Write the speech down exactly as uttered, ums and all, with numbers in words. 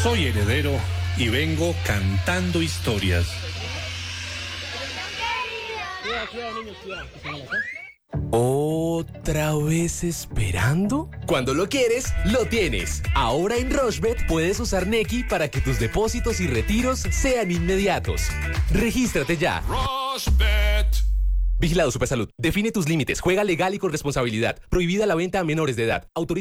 Soy heredero y vengo cantando historias. ¿Otra vez esperando? Cuando lo quieres, lo tienes. Ahora en Rushbet puedes usar Nequi para que tus depósitos y retiros sean inmediatos. Regístrate ya. Rushbet. Vigilado Supersalud. Define tus límites. Juega legal y con responsabilidad. Prohibida la venta a menores de edad. Autoriza